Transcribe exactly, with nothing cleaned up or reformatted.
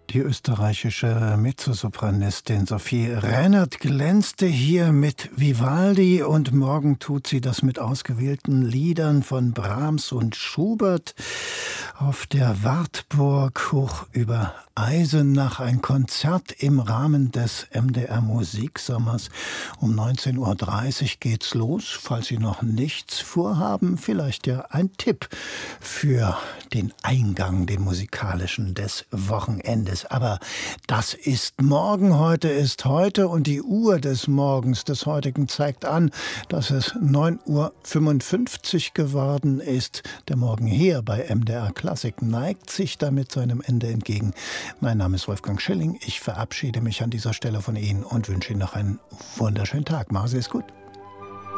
Die österreichische Mezzosopranistin Sophie Rennert glänzte hier mit Vivaldi und morgen tut sie das mit ausgewählten Liedern von Brahms und Schubert auf der Wartburg hoch über Eisenach. Ein Konzert im Rahmen des M D R Musiksommers. Um neunzehn Uhr dreißig geht's los. Falls Sie noch nichts vorhaben, vielleicht ja ein Tipp für den Eingang, den musikalischen des Wochenendes. Aber das ist morgen, heute ist heute und die Uhr des Morgens des heutigen zeigt an, dass es neun Uhr fünfundfünfzig geworden ist. Der Morgen hier bei M D R Klassik neigt sich damit seinem Ende entgegen. Mein Name ist Wolfgang Schilling. Ich verabschiede mich an dieser Stelle von Ihnen und wünsche Ihnen noch einen wunderschönen Tag. Machen Sie es gut.